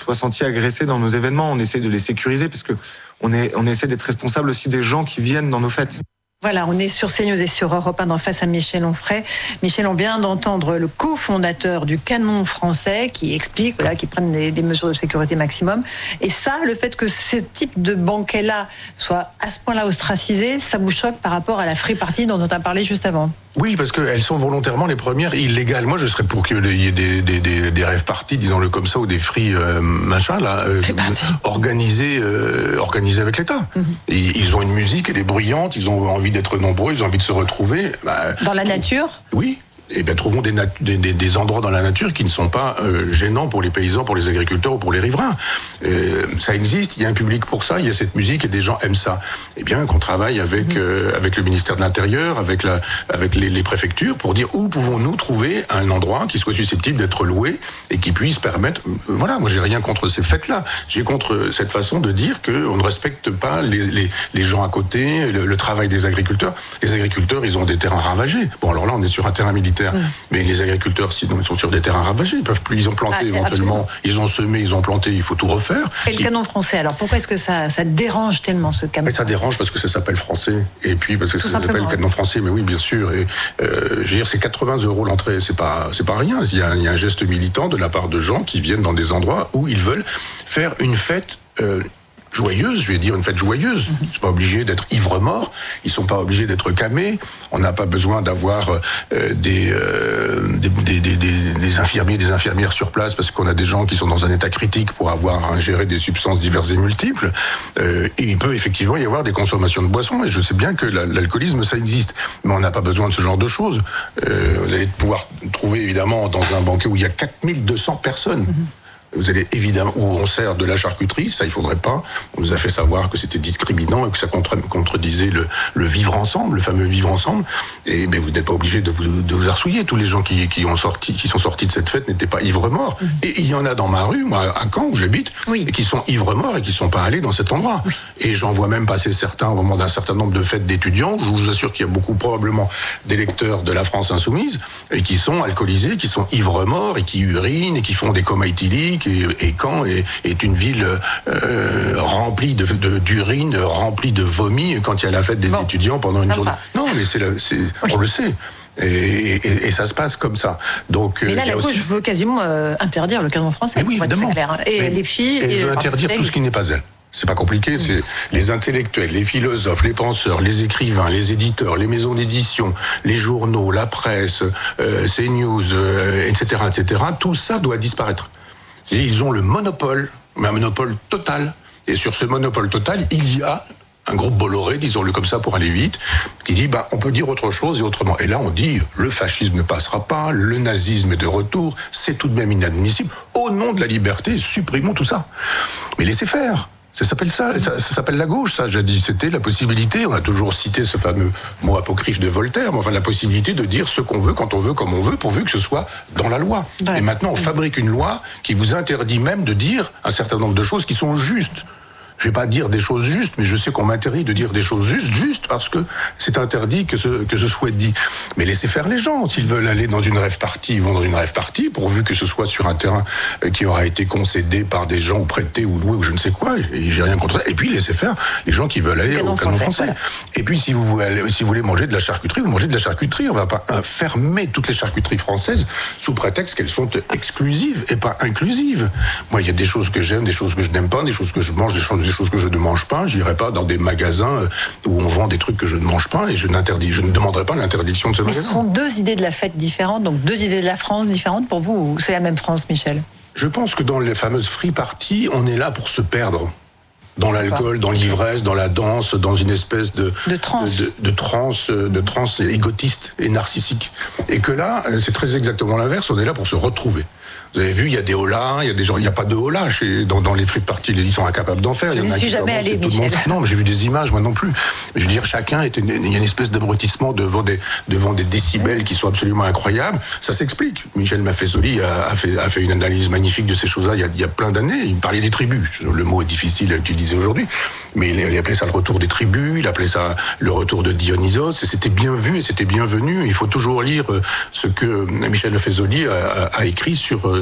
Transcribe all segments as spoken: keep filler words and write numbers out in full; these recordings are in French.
soient sentis agressés dans nos événements. On essaie de les sécuriser parce que on, est, on essaie d'être responsable aussi des gens qui viennent dans nos fêtes. Voilà, on est sur CNews et sur Europe un, en face à Michel Onfray. Michel, on vient d'entendre le cofondateur du Canon français qui explique voilà, qu'ils prennent des, des mesures de sécurité maximum. Et ça, le fait que ce type de banquet-là soit à ce point-là ostracisé, ça vous choque par rapport à la free party dont on a parlé juste avant? Oui, parce qu'elles sont volontairement les premières illégales. Moi, je serais pour qu'il y ait des, des, des, des rêves parties, disons-le comme ça, ou des free euh, machin, là, euh, organisés, euh, organisés avec l'État. Mm-hmm. Et ils ont une musique, elle est bruyante, ils ont envie d'être nombreux, ils ont envie de se retrouver. Bah, dans la nature? Oui. Eh bien, trouvons des, nat- des, des, des endroits dans la nature qui ne sont pas euh, gênants pour les paysans, pour les agriculteurs ou pour les riverains. Euh, ça existe, il y a un public pour ça, il y a cette musique et des gens aiment ça. Eh bien, qu'on travaille avec, mmh. euh, avec le ministère de l'Intérieur, avec, la, avec les, les préfectures, pour dire où pouvons-nous trouver un endroit qui soit susceptible d'être loué et qui puisse permettre... Voilà, moi, j'ai rien contre ces fêtes-là. J'ai contre cette façon de dire qu'on ne respecte pas les, les, les gens à côté, le, le travail des agriculteurs. Les agriculteurs, ils ont des terrains ravagés. Bon, alors là, on est sur un terrain militaire. Mmh. Mais les agriculteurs, sinon, ils sont sur des terrains ravagés. Ils peuvent plus, ils ont planté ah, éventuellement, absolument. Ils ont semé, ils ont planté, il faut tout refaire. Et le canon français, alors pourquoi est-ce que ça, ça dérange tellement ce canon? Ça dérange parce que ça s'appelle français. Et puis parce que tout ça s'appelle le canon français, mais oui, bien sûr. Et, euh, je veux dire, c'est quatre-vingts euros l'entrée, c'est pas, c'est pas rien. Il y, a, il y a un geste militant de la part de gens qui viennent dans des endroits où ils veulent faire une fête. Euh, joyeuse, je vais dire une fête joyeuse. Ils ne sont pas obligés d'être ivres-morts, ils ne sont pas obligés d'être camés, on n'a pas besoin d'avoir euh, des, euh, des, des, des, des infirmiers, des infirmières sur place, parce qu'on a des gens qui sont dans un état critique pour avoir ingéré des substances diverses et multiples. Euh, et il peut effectivement y avoir des consommations de boissons, et je sais bien que la, l'alcoolisme, ça existe, mais on n'a pas besoin de ce genre de choses. Euh, vous allez pouvoir trouver évidemment dans un banquet où il y a quatre mille deux cents personnes. Mm-hmm. Vous allez évidemment, où on sert de la charcuterie, ça il faudrait pas. On nous a fait savoir que c'était discriminant et que ça contre, contredisait le, le vivre ensemble, le fameux vivre ensemble. Et mais vous n'êtes pas obligé de vous, de vous arsouiller. Tous les gens qui, qui ont sorti, qui sont sortis de cette fête n'étaient pas ivres morts. Mmh. Et il y en a dans ma rue, moi à Caen où j'habite, oui. et qui sont ivres morts et qui sont pas allés dans cet endroit. Oui. Et j'en vois même passer certains au moment d'un certain nombre de fêtes d'étudiants. Je vous assure qu'il y a beaucoup probablement d'électeurs de la France insoumise et qui sont alcoolisés, qui sont ivres morts et qui urinent et qui font des comas éthyliques. Et, et Caen est, est une ville euh, remplie de, de, d'urine, remplie de vomi quand il y a la fête des bon, étudiants pendant une journée. Pas. Non, mais c'est, la, c'est oui. on le sait. Et, et, et ça se passe comme ça. Donc, mais là, la cause, aussi... je veux quasiment euh, interdire le canon français. Mais oui, évidemment. Clair. Et mais, les filles. Elle et veut interdire tout ce qui n'est pas elle. C'est pas compliqué, c'est les intellectuels, les philosophes, les penseurs, les écrivains, les éditeurs, les maisons d'édition, les journaux, la presse, euh, CNews, euh, et cetera, et cetera. Tout ça doit disparaître. Ils ont le monopole, mais un monopole total. Et sur ce monopole total, il y a un groupe Bolloré, disons-le comme ça pour aller vite, qui dit bah, on peut dire autre chose et autrement. Et là, on dit le fascisme ne passera pas, le nazisme est de retour, c'est tout de même inadmissible. Au nom de la liberté, supprimons tout ça. Mais laissez faire. Ça s'appelle ça, ça, ça s'appelle la gauche, ça, jadis. C'était la possibilité, on a toujours cité ce fameux mot apocryphe de Voltaire, mais enfin la possibilité de dire ce qu'on veut, quand on veut, comme on veut, pourvu que ce soit dans la loi. Ouais. Et maintenant, on fabrique une loi qui vous interdit même de dire un certain nombre de choses qui sont justes. Je vais pas dire des choses justes, mais je sais qu'on m'interdit de dire des choses justes, juste parce que c'est interdit que ce, que ce soit dit. Mais laissez faire les gens. S'ils veulent aller dans une rave party, ils vont dans une rave party, pourvu que ce soit sur un terrain qui aura été concédé par des gens ou prêté ou loué ou je ne sais quoi. Et j'ai rien contre ça. Et puis laissez faire les gens qui veulent aller au canon français. français. Voilà. Et puis si vous, voulez, si vous voulez manger de la charcuterie, vous mangez de la charcuterie. On va pas fermer toutes les charcuteries françaises sous prétexte qu'elles sont exclusives et pas inclusives. Moi, il y a des choses que j'aime, des choses que je n'aime pas, des choses que je mange, des choses des choses que je ne mange pas, j'irai pas dans des magasins où on vend des trucs que je ne mange pas et je n'interdis, je ne demanderai pas l'interdiction de ce Mais magasin. Ce sont deux idées de la fête différentes, donc deux idées de la France différentes pour vous, ou c'est la même France, Michel? Je pense que dans les fameuses free parties, on est là pour se perdre. Dans l'alcool, dans l'ivresse, dans la danse, dans une espèce de de transe, de, de, de transe, de transe égotiste et narcissique. Et que là, c'est très exactement l'inverse. On est là pour se retrouver. Vous avez vu, il y a des holas, il y a des gens, il n'y a pas de holas chez, dans, dans les free parties, ils sont incapables d'en faire. Je ne suis jamais allé, Michel. Non, mais j'ai vu des images, moi non plus. Mais je veux dire, chacun est une, il y a une espèce d'abrutissement devant des, devant des décibels qui sont absolument incroyables. Ça s'explique. Michel Maffesoli a, a, fait, a fait une analyse magnifique de ces choses-là il y a, il y a plein d'années. Il parlait des tribus. Le mot est difficile à utiliser aujourd'hui, mais il, il appelait ça le retour des tribus, il appelait ça le retour de Dionysos, et c'était bien vu et c'était bienvenu. Il faut toujours lire ce que Michel Maffesoli a, a, a écrit sur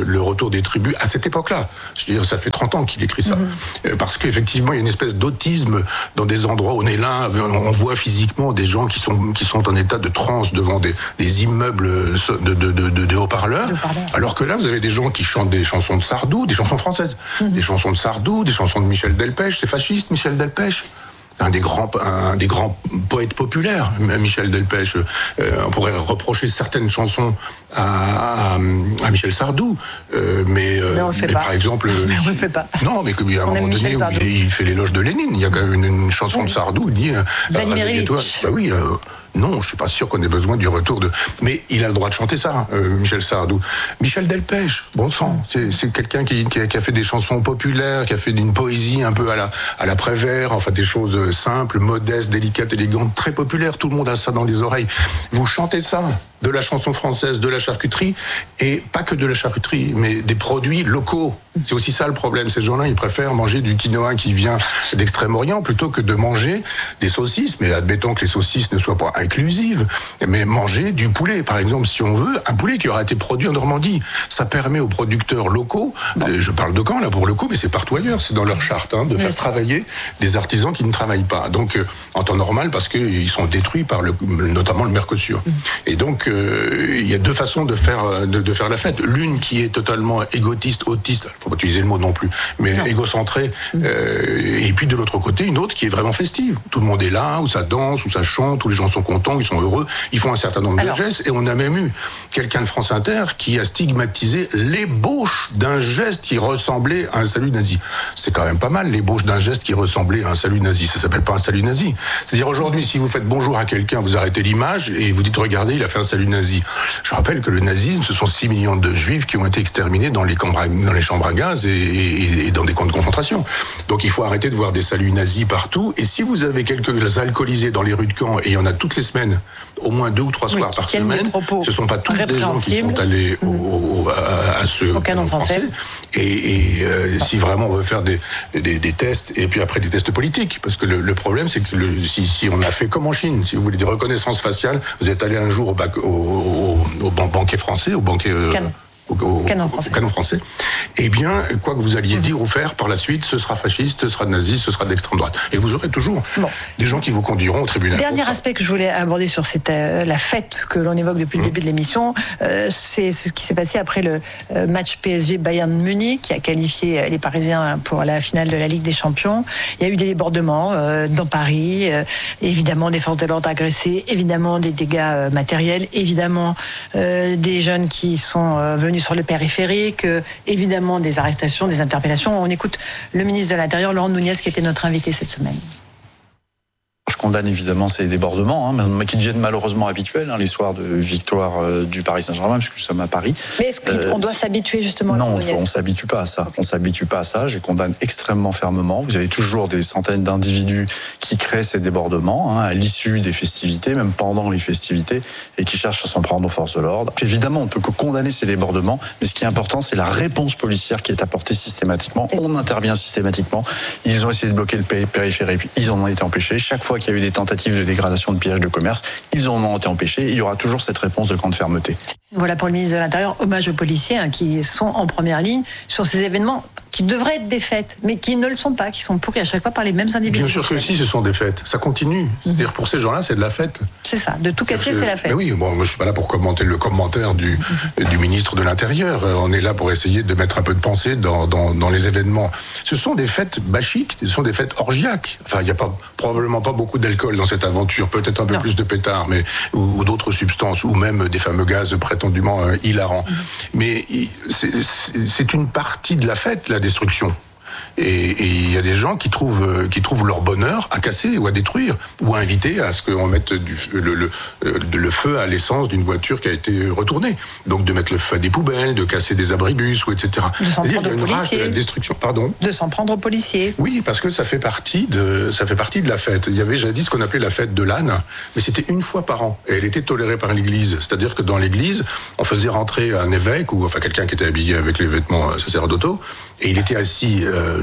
le retour des tribus à cette époque-là. Je veux dire, ça fait trente ans qu'il écrit ça. Mmh. Parce qu'effectivement, il y a une espèce d'autisme dans des endroits où on est là, on voit physiquement des gens qui sont, qui sont en état de transe devant des, des immeubles de, de, de, de, de haut-parleurs. Alors que là, vous avez des gens qui chantent des chansons de Sardou, des chansons françaises, mmh. des chansons de Sardou, des chansons de Michel Delpech. C'est fasciste, Michel Delpech. Un des grands, un des grands poètes populaires, Michel Delpech. Euh, on pourrait reprocher certaines chansons à, à, à Michel Sardou, euh, mais, euh, mais, on le fait mais pas. par exemple, mais on le fait pas. Non, mais qu'à un moment donné, où il, il fait l'éloge de Lénine. Il y a quand même une, une chanson oui. de Sardou. Il dit Vladimir Ilyich. Bah oui. Euh, Non, je suis pas sûr qu'on ait besoin du retour de... Mais il a le droit de chanter ça, euh, Michel Sardou. Michel Delpech, bon sang, c'est, c'est quelqu'un qui, qui, a, qui a fait des chansons populaires, qui a fait d'une poésie un peu à la, à la Prévert, enfin des choses simples, modestes, délicates, élégantes, très populaires. Tout le monde a ça dans les oreilles. Vous chantez ça, de la chanson française, de la charcuterie, et pas que de la charcuterie, mais des produits locaux. C'est aussi ça le problème. Ces gens-là, ils préfèrent manger du quinoa qui vient d'Extrême-Orient plutôt que de manger des saucisses. Mais admettons que les saucisses ne soient pas inclusives, mais manger du poulet, par exemple, si on veut, un poulet qui aura été produit en Normandie. Ça permet aux producteurs locaux, bon. je parle de Caen là pour le coup, mais c'est partout ailleurs, c'est dans leur charte, hein, de faire travailler des artisans qui ne travaillent pas. Donc, euh, en temps normal, parce qu'ils sont détruits par le, notamment le Mercosur. Mmh. Et donc, euh, il y a deux façons de faire, de, de faire la fête. L'une qui est totalement égotiste, autiste, faut pas utiliser le mot non plus, mais non. égocentrée. Euh, et puis de l'autre côté, une autre qui est vraiment festive. Tout le monde est là, où ça danse, où ça chante, tous les gens sont contents, ils sont heureux, ils font un certain nombre Alors. de gestes. Et on a même eu quelqu'un de France Inter qui a stigmatisé l'ébauche d'un geste qui ressemblait à un salut nazi. C'est quand même pas mal, l'ébauche d'un geste qui ressemblait à un salut nazi. Ça s'appelle pas un salut nazi. C'est-à-dire aujourd'hui, si vous faites bonjour à quelqu'un, vous arrêtez l'image et vous dites regardez, il a fait un salut nazi. Je rappelle que le nazisme, ce sont six millions de juifs qui ont été exterminés dans les, cambra- dans les chambres à gaz et, et, et dans des camps de concentration. Donc il faut arrêter de voir des saluts nazis partout. Et si vous avez quelques alcoolisés dans les rues de Caen, et il y en a toutes les semaines, au moins deux ou trois soirs oui, par semaine, ce ne sont pas tous des gens qui sont allés au, au, à, à ce au canon français. français. Et, et euh, si vraiment on veut faire des, des, des tests, et puis après des tests politiques, parce que le, le problème c'est que le, si, si on a fait comme en Chine, si vous voulez des reconnaissances faciales, vous êtes allé un jour au, bac, au, au, au, au banquet français, au banquet... Euh, Au, au, canon français. Au canon français. Eh bien, quoi que vous alliez dire ou faire par la suite, ce sera fasciste, ce sera nazi, ce sera d'extrême droite. Et vous aurez toujours bon. des gens qui vous conduiront au tribunal. Dernier aspect que je voulais aborder sur cette, euh, la fête que l'on évoque depuis mmh. le début de l'émission, euh, c'est, c'est ce qui s'est passé après le euh, match P S G Bayern Munich, qui a qualifié les Parisiens pour la finale de la Ligue des Champions. Il y a eu des débordements euh, dans Paris, euh, évidemment des forces de l'ordre agressées, évidemment des dégâts euh, matériels, évidemment euh, des jeunes qui sont euh, venus sur le périphérique, euh, évidemment des arrestations, des interpellations. On écoute le ministre de l'Intérieur, Laurent Nunez, qui était notre invité cette semaine. Je condamne évidemment ces débordements, hein, mais qui deviennent malheureusement habituels, hein, les soirs de victoire euh, du Paris Saint-Germain, puisque nous sommes à Paris. Mais est-ce qu'on euh, doit s'habituer justement à Non, on ne s'habitue pas à ça. Okay. On ne s'habitue pas à ça. Je condamne extrêmement fermement. Vous avez toujours des centaines d'individus qui créent ces débordements, hein, à l'issue des festivités, même pendant les festivités, et qui cherchent à s'en prendre aux forces de l'ordre. Puis évidemment, on ne peut que condamner ces débordements, mais ce qui est important, c'est la réponse policière qui est apportée systématiquement. On intervient systématiquement. Ils ont essayé de bloquer le périphérique, ils en ont été empêchés. Chaque fois qu'il y a eu des tentatives de dégradation, de pillage de commerce, ils en ont été empêchés. Et il y aura toujours cette réponse de grande fermeté. Voilà pour le ministre de l'Intérieur, hommage aux policiers hein, qui sont en première ligne sur ces événements qui devraient être des fêtes, mais qui ne le sont pas, qui sont pourris à chaque fois par les mêmes individus. Bien sûr que si, ce sont des fêtes. Ça continue. C'est-à-dire pour ces gens-là, c'est de la fête. C'est ça, de tout casser, je, c'est la fête. Mais oui, bon, moi je suis pas là pour commenter le commentaire du, mm-hmm. du ministre de l'Intérieur. On est là pour essayer de mettre un peu de pensée dans, dans, dans les événements. Ce sont des fêtes bachiques, ce sont des fêtes orgiaques. Enfin, il n'y a pas, probablement pas beaucoup d'alcool dans cette aventure, peut-être un peu non. plus de pétards, mais, ou, ou d'autres substances, ou même des fameux gaz prétendument euh, hilarants. Mm-hmm. Mais c'est, c'est, c'est une partie de la fête, la destruction. Et il y a des gens qui trouvent, qui trouvent leur bonheur à casser ou à détruire, ou à inviter à ce qu'on mette du, le, le, le feu à l'essence d'une voiture qui a été retournée. Donc de mettre le feu à des poubelles, de casser des abribus, ou et cetera. De s'en prendre aux policiers. De la destruction. Pardon. De s'en prendre aux policiers. Oui, parce que ça fait partie de, ça fait partie de la fête. Il y avait jadis ce qu'on appelait la fête de l'âne, mais c'était une fois par an. Et elle était tolérée par l'Église. C'est-à-dire que dans l'Église, on faisait rentrer un évêque, ou enfin quelqu'un qui était habillé avec les vêtements sacerdotaux, et il était assis euh, euh,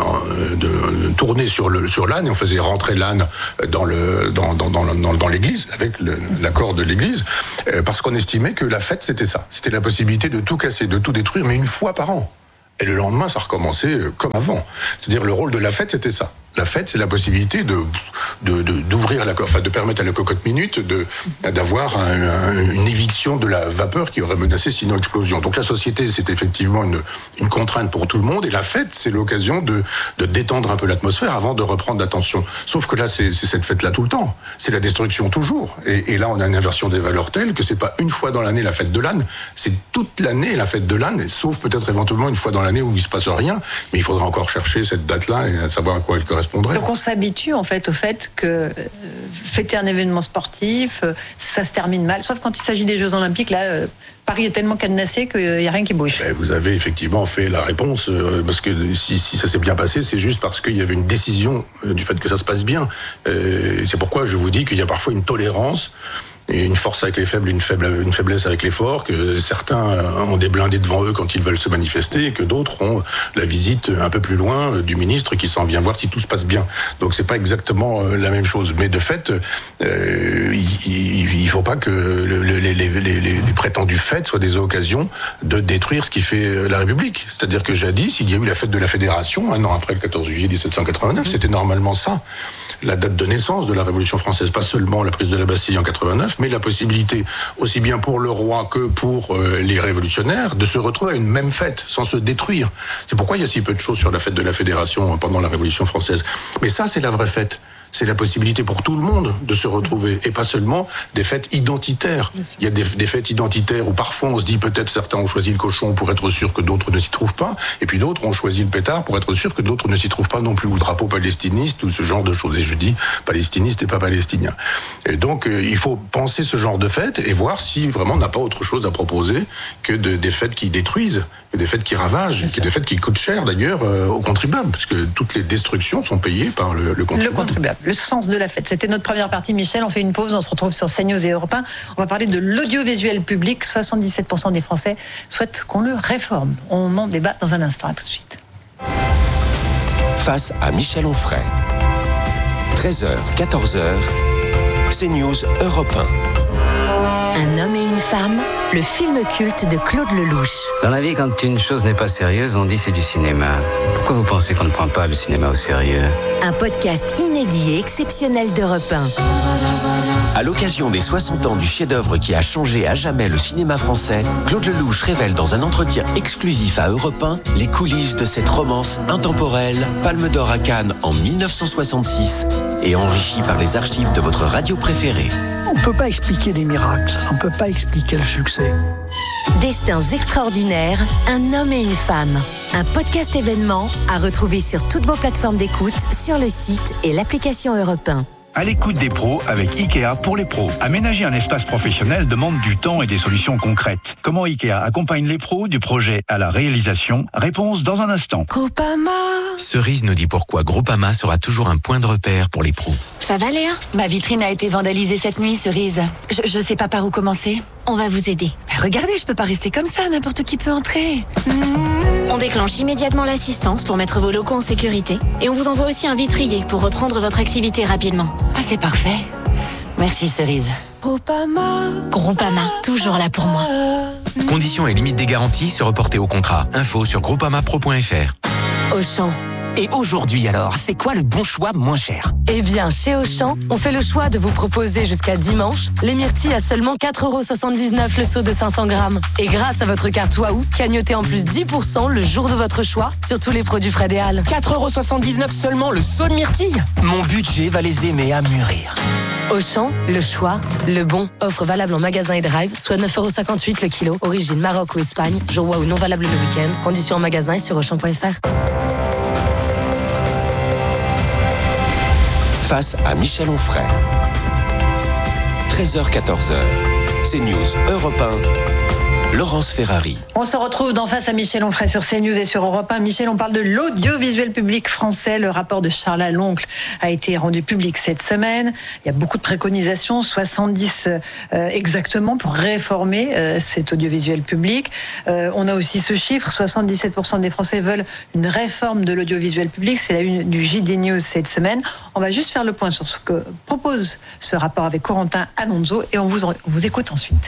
de, de tourner sur, le, sur l'âne, et on faisait rentrer l'âne dans, le, dans, dans, dans, dans, dans l'église, avec le, l'accord de l'église, euh, parce qu'on estimait que la fête, c'était ça. C'était la possibilité de tout casser, de tout détruire, mais une fois par an. Et le lendemain, ça recommençait comme avant. C'est-à-dire, le rôle de la fête, c'était ça. La fête, c'est la possibilité de, de, de, d'ouvrir la, enfin, de permettre à la cocotte minute de, d'avoir un, un, une éviction de la vapeur qui aurait menacé sinon explosion. Donc la société, c'est effectivement une, une contrainte pour tout le monde, et la fête, c'est l'occasion de, de détendre un peu l'atmosphère avant de reprendre l'attention. Sauf que là, c'est, c'est cette fête-là tout le temps. C'est la destruction toujours. Et, et là, on a une inversion des valeurs telle que c'est pas une fois dans l'année la fête de l'âne, c'est toute l'année la fête de l'âne, sauf peut-être éventuellement une fois dans l'année où il se passe rien, mais il faudra encore chercher cette date-là et savoir à quoi elle correspond. Donc on s'habitue en fait au fait que euh, fêter un événement sportif, euh, ça se termine mal. Sauf quand il s'agit des Jeux Olympiques, là, euh, Paris est tellement cadenassé qu'il n'y a rien qui bouge. Ben, vous avez effectivement fait la réponse, euh, parce que si, si ça s'est bien passé, c'est juste parce qu'il y avait une décision euh, du fait que ça se passe bien. Euh, c'est pourquoi je vous dis qu'il y a parfois une tolérance, et une force avec les faibles, une, faible, une faiblesse avec les forts, que certains ont des blindés devant eux quand ils veulent se manifester, et que d'autres ont la visite un peu plus loin du ministre qui s'en vient voir si tout se passe bien. Donc c'est pas exactement la même chose. Mais de fait, euh, il ne faut pas que le, les, les, les, les, les prétendues fêtes soient des occasions de détruire ce qui fait la République. C'est-à-dire que jadis, il y a eu la fête de la Fédération, un an après le quatorze juillet dix-sept cent quatre-vingt-neuf, c'était normalement ça, la date de naissance de la Révolution française, pas seulement la prise de la Bastille en quatre-vingt-neuf, mais la possibilité, aussi bien pour le roi que pour euh, les révolutionnaires, de se retrouver à une même fête, sans se détruire. C'est pourquoi il y a si peu de choses sur la fête de la Fédération pendant la Révolution française. Mais ça, c'est la vraie fête. C'est la possibilité pour tout le monde de se retrouver, et pas seulement des fêtes identitaires. Il y a des, des fêtes identitaires où parfois on se dit peut-être certains ont choisi le cochon pour être sûr que d'autres ne s'y trouvent pas, et puis d'autres ont choisi le pétard pour être sûr que d'autres ne s'y trouvent pas non plus, ou le drapeau palestiniste, ou ce genre de choses. Et je dis palestiniste et pas palestinien. Et donc euh, il faut penser ce genre de fêtes et voir si vraiment on n'a pas autre chose à proposer que de, des fêtes qui détruisent, que des fêtes qui ravagent, que des fêtes qui coûtent cher d'ailleurs euh, aux contribuables, parce que toutes les destructions sont payées par le, le contribuable. Le contribuable. Le sens de la fête. C'était notre première partie, Michel. On fait une pause, on se retrouve sur CNews et Europe un. On va parler de l'audiovisuel public. soixante-dix-sept pour cent des Français souhaitent qu'on le réforme. On en débat dans un instant. À tout de suite. Face à Michel Onfray. treize heures, quatorze heures, CNews Europe un. Un homme et une femme, le film culte de Claude Lelouch. Dans la vie, quand une chose n'est pas sérieuse, on dit c'est du cinéma. Pourquoi vous pensez qu'on ne prend pas le cinéma au sérieux ? Un podcast inédit et exceptionnel d'Europe un. À l'occasion des soixante ans du chef-d'œuvre qui a changé à jamais le cinéma français, Claude Lelouch révèle dans un entretien exclusif à Europe un les coulisses de cette romance intemporelle, Palme d'Or à Cannes en dix-neuf cent soixante-six et enrichie par les archives de votre radio préférée. On ne peut pas expliquer les miracles, on ne peut pas expliquer le succès. Destins extraordinaires, un homme et une femme. Un podcast événement à retrouver sur toutes vos plateformes d'écoute, sur le site et l'application Europe un. À l'écoute des pros avec Ikea pour les pros. Aménager un espace professionnel demande du temps et des solutions concrètes. Comment Ikea accompagne les pros du projet à la réalisation ? Réponse dans un instant. Groupama. Cerise nous dit pourquoi Groupama sera toujours un point de repère pour les pros. Ça va Léa ? Ma vitrine a été vandalisée cette nuit, Cerise. Je, je sais pas par où commencer. On va vous aider. Mais regardez, je peux pas rester comme ça, n'importe qui peut entrer. Mmh. On déclenche immédiatement l'assistance pour mettre vos locaux en sécurité. Et on vous envoie aussi un vitrier pour reprendre votre activité rapidement. Ah, c'est parfait. Merci, Cerise. Groupama. Groupama, toujours là pour moi. Conditions et limites des garanties se reporter au contrat. Info sur groupamapro point f r. Auchan. Et aujourd'hui alors, c'est quoi le bon choix moins cher ? Eh bien, chez Auchan, on fait le choix de vous proposer jusqu'à dimanche les myrtilles à seulement quatre euros soixante-dix-neuf le seau de cinq cents grammes. Et grâce à votre carte Waouh, cagnotez en plus dix pour cent le jour de votre choix sur tous les produits Fred et Hall. quatre euros soixante-dix-neuf seulement le seau de myrtilles ? Mon budget va les aimer à mûrir. Auchan, le choix, le bon. Offre valable en magasin et drive, soit neuf euros cinquante-huit le kilo. Origine Maroc ou Espagne. Jour Waouh non valable le week-end. Conditions en magasin et sur auchan point f r. Face à Michel Onfray. treize heures, quatorze heures, CNews Europe un, Laurence Ferrari. On se retrouve d'en face à Michel Onfray sur CNews et sur Europe un. Michel, on parle de l'audiovisuel public français. Le rapport de Charles Aloncle a été rendu public cette semaine. Il y a beaucoup de préconisations, soixante-dix euh, exactement, pour réformer euh, cet audiovisuel public. Euh, on a aussi ce chiffre, soixante-dix-sept pour cent des Français veulent une réforme de l'audiovisuel public. C'est la une du J D News cette semaine. On va juste faire le point sur ce que propose ce rapport avec Corentin Alonso et on vous, en, on vous écoute ensuite.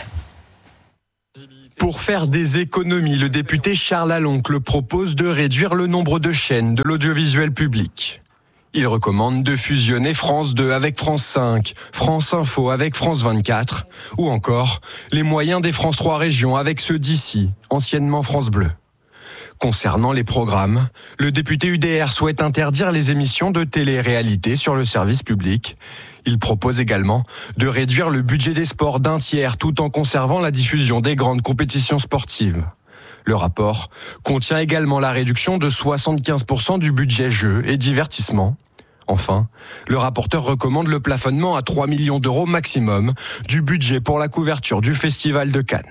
Pour faire des économies, le député Charles Aloncle propose de réduire le nombre de chaînes de l'audiovisuel public. Il recommande de fusionner France deux avec France cinq, France Info avec France vingt-quatre, ou encore les moyens des France trois régions avec ceux d'ici, anciennement France Bleu. Concernant les programmes, le député U D R souhaite interdire les émissions de télé-réalité sur le service public. Il propose également de réduire le budget des sports d'un tiers tout en conservant la diffusion des grandes compétitions sportives. Le rapport contient également la réduction de soixante-quinze pour cent du budget jeux et divertissement. Enfin, le rapporteur recommande le plafonnement à trois millions d'euros maximum du budget pour la couverture du Festival de Cannes.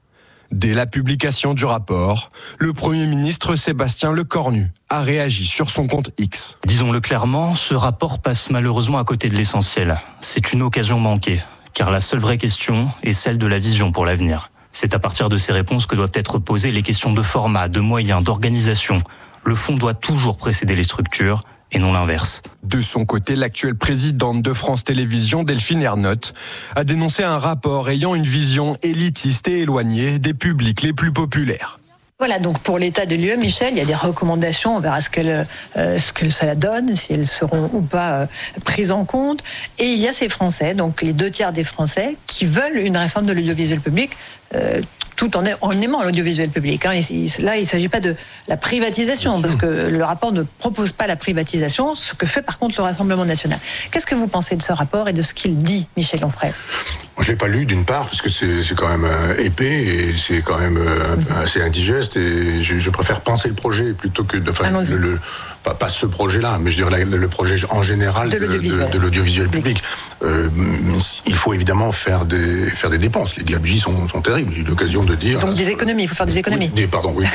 Dès la publication du rapport, le Premier ministre Sébastien Lecornu a réagi sur son compte X. Disons-le clairement, ce rapport passe malheureusement à côté de l'essentiel. C'est une occasion manquée, car la seule vraie question est celle de la vision pour l'avenir. C'est à partir de ces réponses que doivent être posées les questions de format, de moyens, d'organisation. Le fond doit toujours précéder les structures, et non l'inverse. De son côté, l'actuelle présidente de France Télévisions, Delphine Ernotte, a dénoncé un rapport ayant une vision élitiste et éloignée des publics les plus populaires. Voilà, donc pour l'état des lieux, Michel, il y a des recommandations, on verra ce, qu'elle, euh, ce que ça donne, si elles seront ou pas euh, prises en compte. Et il y a ces Français, donc les deux tiers des Français, qui veulent une réforme de l'audiovisuel public, euh, tout en, en aimant l'audiovisuel public. Hein. Il, il, là, il ne s'agit pas de la privatisation, parce que le rapport ne propose pas la privatisation, ce que fait par contre le Rassemblement national. Qu'est-ce que vous pensez de ce rapport et de ce qu'il dit, Michel Onfray ? Moi, je l'ai pas lu d'une part parce que c'est, c'est quand même euh, épais et c'est quand même euh, mmh. assez indigeste et je, je préfère penser le projet plutôt que de enfin, le, le pas, pas ce projet-là, mais je dirais le, le projet en général de, de, l'audiovisuel. de, de l'audiovisuel public. Euh, il faut évidemment faire des faire des dépenses. Les gabegies sont, sont terribles. J'ai eu l'occasion de dire. Donc des économies. Il faut faire des économies. Oui, pardon, oui.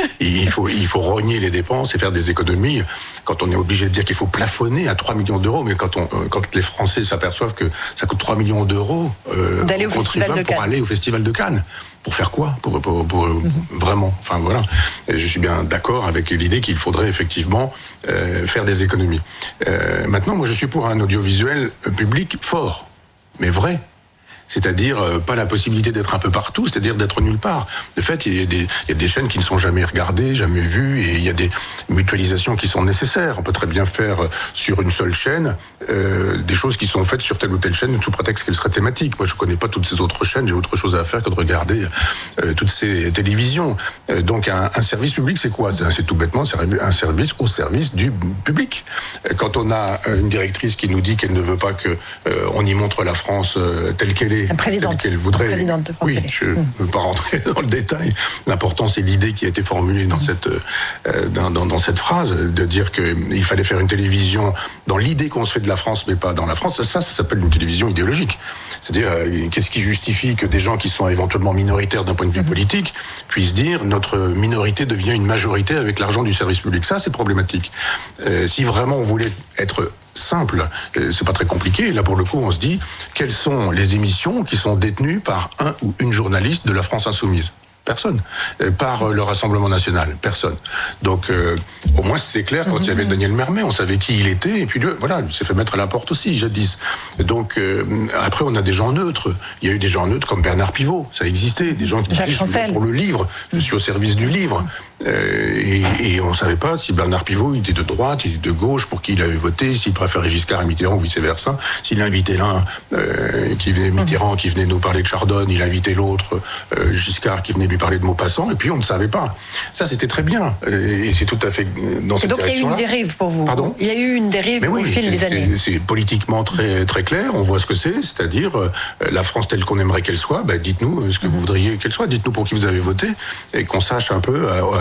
il faut il faut rogner les dépenses et faire des économies. Quand on est obligé de dire qu'il faut plafonner à trois millions d'euros, mais quand on quand les Français s'aperçoivent que ça coûte trois millions d'euros. Euh, d'aller au Festival de Cannes. Pour aller au Festival de Cannes. Pour faire quoi ? Pour, pour, pour mm-hmm. Vraiment. Enfin voilà. Et je suis bien d'accord avec l'idée qu'il faudrait effectivement euh, faire des économies. Euh, maintenant, moi, je suis pour un audiovisuel public fort, mais vrai. C'est-à-dire euh, pas la possibilité d'être un peu partout, c'est-à-dire d'être nulle part. De fait, il y a des, il y a des chaînes qui ne sont jamais regardées, jamais vues, et il y a des mutualisations qui sont nécessaires. On peut très bien faire euh, sur une seule chaîne euh, des choses qui sont faites sur telle ou telle chaîne sous prétexte qu'elles seraient thématiques. Moi, je connais pas toutes ces autres chaînes, j'ai autre chose à faire que de regarder euh, toutes ces télévisions. Euh, donc, un, un service public, c'est quoi ? C'est tout bêtement un service au service du public. Quand on a une directrice qui nous dit qu'elle ne veut pas que euh, on y montre la France euh, telle qu'elle est, La présidente, qu'elle voudrait. La présidente de France oui, Télé. je ne veux pas rentrer dans le détail. L'important, c'est l'idée qui a été formulée dans cette, euh, dans, dans, dans cette phrase, de dire qu'il fallait faire une télévision dans l'idée qu'on se fait de la France, mais pas dans la France. Ça, ça, ça s'appelle une télévision idéologique. C'est-à-dire, euh, qu'est-ce qui justifie que des gens qui sont éventuellement minoritaires d'un point de vue politique puissent dire notre minorité devient une majorité avec l'argent du service public. Ça, c'est problématique. Euh, si vraiment on voulait être simple, c'est pas très compliqué. Là, pour le coup, on se dit quelles sont les émissions qui sont détenues par un ou une journaliste de la France Insoumise ? Personne. Par le Rassemblement national, personne. Donc, euh, au moins, c'était clair quand il y avait Daniel Mermet, on savait qui il était, et puis lui, voilà, il s'est fait mettre à la porte aussi, jadis. Donc, euh, après, on a des gens neutres. Il y a eu des gens neutres comme Bernard Pivot, ça existait, des gens qui disaient, je suis pour le livre, je suis au service du livre. Euh, et, et on ne savait pas si Bernard Pivot il était de droite, il était de gauche, pour qui il avait voté, s'il préférait Giscard et Mitterrand ou vice-versa. S'il invitait l'un euh, qui venait Mitterrand, qui venait nous parler de Chardonne, il invitait l'autre, euh, Giscard, qui venait lui parler de Maupassant, et puis on ne savait pas. Ça, c'était très bien. Et c'est tout à fait dans cette direction-là. Donc il y a eu une dérive pour vous. Pardon ? Il y a eu une dérive oui, au fil des années. C'est, c'est politiquement très, très clair, on voit ce que c'est, c'est-à-dire euh, la France telle qu'on aimerait qu'elle soit, bah, dites-nous ce que vous voudriez qu'elle soit, dites-nous pour qui vous avez voté, et qu'on sache un peu à,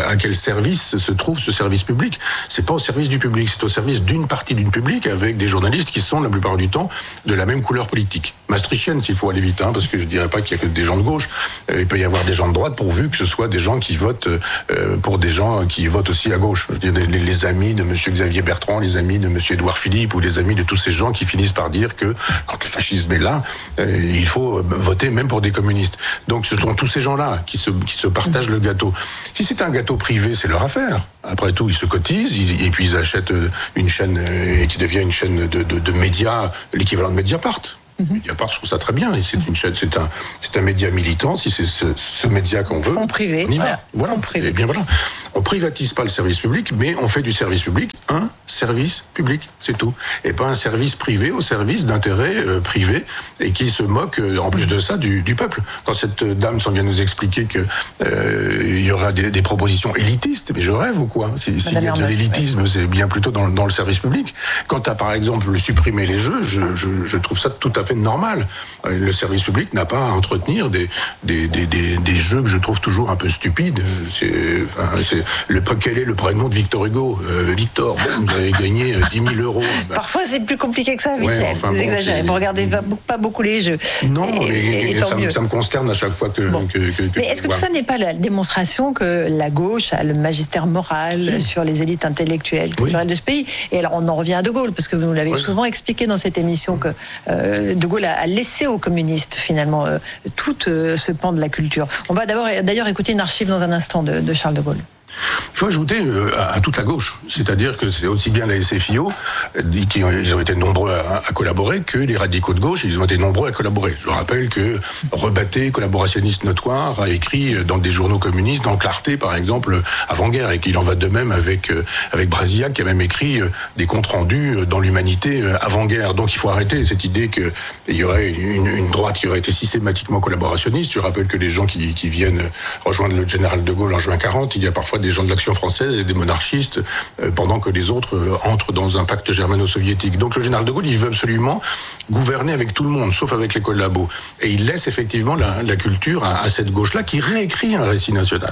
à quel service se trouve ce service public. C'est pas au service du public, c'est au service d'une partie d'une public avec des journalistes qui sont la plupart du temps de la même couleur politique. Maastrichtienne, s'il faut aller vite, hein, parce que je dirais pas qu'il y a que des gens de gauche. Euh, il peut y avoir des gens de droite pourvu que ce soit des gens qui votent euh, pour des gens qui votent aussi à gauche. Je dirais les, les amis de monsieur Xavier Bertrand, les amis de monsieur Édouard Philippe ou les amis de tous ces gens qui finissent par dire que quand le fascisme est là, euh, il faut voter même pour des communistes. Donc ce sont tous ces gens-là qui se, qui se partagent le gâteau. Si c'est un gâteau privé, c'est leur affaire. Après tout, ils se cotisent ils, et puis ils achètent une chaîne euh, qui devient une chaîne de, de, de médias, l'équivalent de Mediapart. Mm-hmm. Mediapart, je trouve ça très bien. C'est une chaîne, c'est un, c'est un média militant. Si c'est ce, ce média qu'on veut, en privé, on y va. Voilà. Voilà. En privé. Et bien voilà. On privatise pas le service public, mais on fait du service public un service public, c'est tout. Et pas un service privé au service d'intérêts euh, privés et qui se moque euh, en plus de ça du, du peuple. Quand cette dame s'en vient nous expliquer que euh, il y aura des, des propositions élitistes, mais je rêve ou quoi? S'il si y a de l'élitisme, ouais. C'est bien plutôt dans, dans le service public. Quant à par exemple le supprimer les jeux, je, je, je trouve ça tout à fait normal. Le service public n'a pas à entretenir des, des, des, des, des jeux que je trouve toujours un peu stupides. C'est, enfin, c'est le, quel est le prénom de Victor Hugo? euh, Victor, bon, vous avez gagné dix mille euros. Bah. Parfois c'est plus compliqué que ça, Michel. Ouais, enfin, vous bon, exagérez, vous regardez pas, pas beaucoup les jeux. Non, et, mais et, et ça, ça me consterne à chaque fois que... Bon. que, que, que mais est-ce que tout ça n'est pas la démonstration que la gauche a le magistère moral oui. sur les élites intellectuelles culturelles oui. de ce pays? Et alors on en revient à De Gaulle, parce que vous nous l'avez oui. souvent expliqué dans cette émission que euh, De Gaulle a, a laissé aux communistes finalement euh, tout euh, ce pan de la culture. On va d'abord d'ailleurs écouter une archive dans un instant de, de Charles de Gaulle. Il faut ajouter euh, à, à toute la gauche, c'est-à-dire que c'est aussi bien la S F I O, euh, qui ont, ils ont été nombreux à, à collaborer, que les radicaux de gauche, ils ont été nombreux à collaborer. Je rappelle que Rebatté, collaborationniste notoire, a écrit dans des journaux communistes, dans Clarté par exemple, avant-guerre, et qu'il en va de même avec, euh, avec Brasillac, qui a même écrit euh, des comptes rendus dans l'Humanité euh, avant-guerre. Donc il faut arrêter cette idée qu'il y aurait une, une droite qui aurait été systématiquement collaborationniste. Je rappelle que les gens qui, qui viennent rejoindre le général de Gaulle en juin quarante, il y a parfois des gens de l'Action française et des monarchistes, euh, pendant que les autres euh, entrent dans un pacte germano-soviétique. Donc le général de Gaulle, il veut absolument gouverner avec tout le monde, sauf avec les collabos. Et il laisse effectivement la, la culture à, à cette gauche-là, qui réécrit un récit national.